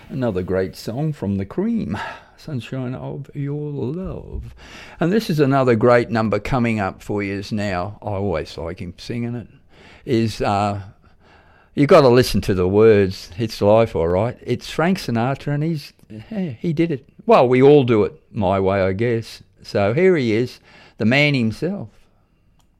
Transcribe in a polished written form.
Another great song from the Cream, Sunshine of Your Love. And this is another great number coming up for you now. I always like him singing it. Is you got to listen to the words. It's life, all right. It's Frank Sinatra, and he did it. Well, we all do it my way, I guess. So here he is, the man himself.